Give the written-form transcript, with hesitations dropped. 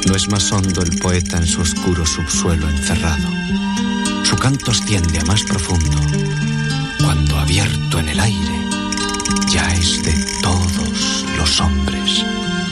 No es más hondo el poeta en su oscuro subsuelo encerrado. Su canto asciende a más profundo cuando, abierto en el aire,